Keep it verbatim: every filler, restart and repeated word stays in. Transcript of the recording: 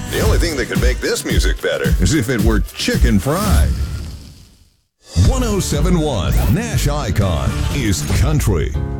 The only thing that could make this music better is if it were chicken fried. one oh seven point one Nash Icon is country.